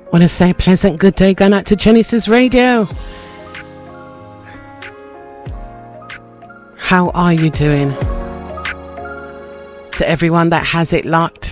Want to say a pleasant good day going out to Genesis Radio. How are you doing? To everyone that has it locked,